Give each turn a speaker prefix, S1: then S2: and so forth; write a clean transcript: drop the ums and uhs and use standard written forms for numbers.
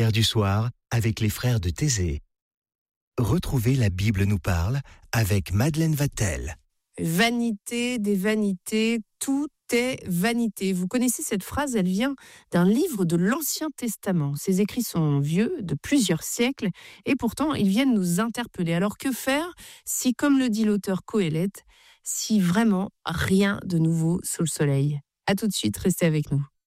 S1: du soir avec les frères de Thésée. Retrouvez La Bible nous parle avec Madeleine Vatel.
S2: Vanité des vanités, tout est vanité. Vous connaissez cette phrase, elle vient d'un livre de l'Ancien Testament. Ces écrits sont vieux, de plusieurs siècles, et pourtant ils viennent nous interpeller. Alors que faire si, comme le dit l'auteur Qoéleth, si vraiment rien de nouveau sous le soleil? À tout de suite, restez avec nous.